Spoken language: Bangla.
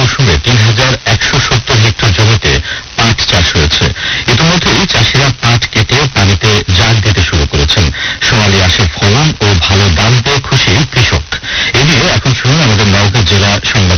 মৌসুমে ৩,১৭০ হেক্টর জমিতে পাট চাষ হয়েছে। ইতিমধ্যেই চাষিরা পাট কেটে পানিতে জাগ দিতে শুরু করেছেন। সোনালী আঁশের ফলন ও ভালো দাম পেয়ে খুশি কৃষক। এ নিয়ে এখন শুনুন আমাদের নওগাঁ জেলা সংবাদ